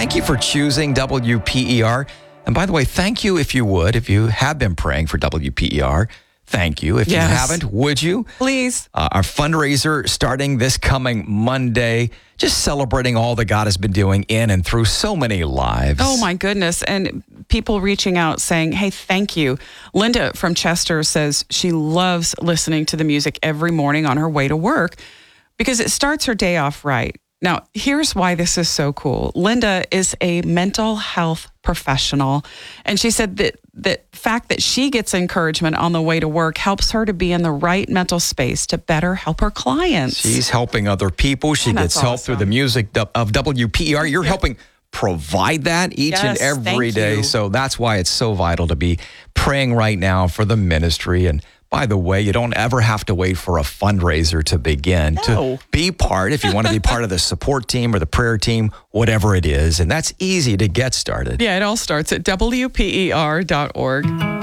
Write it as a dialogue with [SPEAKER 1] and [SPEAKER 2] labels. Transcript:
[SPEAKER 1] thank you for choosing WPER. And by the way, thank you if you have been praying for WPER. Thank you. If you haven't, would you?
[SPEAKER 2] Please.
[SPEAKER 1] Our fundraiser starting this coming Monday, just celebrating all that God has been doing in and through so many lives.
[SPEAKER 2] Oh, my goodness. And people reaching out saying, hey, thank you. Linda from Chester says she loves listening to the music every morning on her way to work because it starts her day off right. Now, here's why this is so cool. Linda is a mental health professional, and she said that the fact that she gets encouragement on the way to work helps her to be in the right mental space to better help her clients.
[SPEAKER 1] She's helping other people. She gets help through the music of WPER. You're helping provide that each and every day. So that's why it's so vital to be praying right now for the ministry. And by the way, you don't ever have to wait for a fundraiser to begin to be part, if you want to be part of the support team or the prayer team, whatever it is. And that's easy to get started.
[SPEAKER 2] Yeah, it all starts at WPER.org.